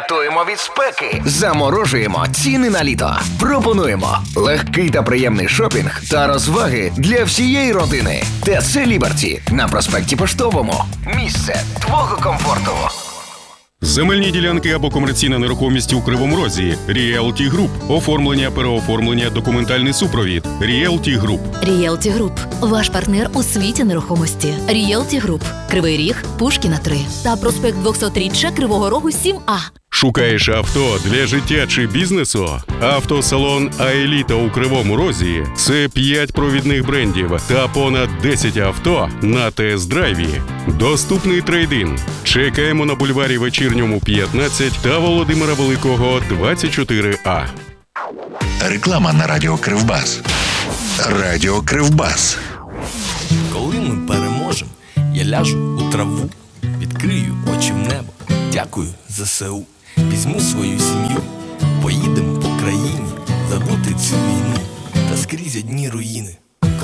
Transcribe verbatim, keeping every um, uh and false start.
Рятуємо від спеки. Заморожуємо ціни на літо. Пропонуємо легкий та приємний шопінг та розваги для всієї родини. ТЦ Ліберті на проспекті Поштовому. Місце твого комфорту. Земельні ділянки або комерційна нерухомість у Кривому Розі. Realty Group. Оформлення, переоформлення, документальний супровід. Realty Group. Realty Group. Ваш партнер у світі нерухомості. Realty Group. Кривий Ріг, Пушкіна три. Та проспект двохсотріччя Кривого Рогу сім А. Шукаєш авто для життя чи бізнесу? Автосалон «Аеліта» у Кривому Розі – це п'ять провідних брендів та понад десять авто на тест-драйві. Доступний трейд-ін. Чекаємо на бульварі Вечірньому, п'ятнадцять та Володимира Великого, двадцять чотири А. Реклама на Радіо Кривбас. Радіо Кривбас. Коли ми переможемо, я ляжу у траву, відкрию очі в небо, дякую ЗСУ. Візьму свою сім'ю, поїдемо по країні, забути цю війну, та скрізь одні руїни.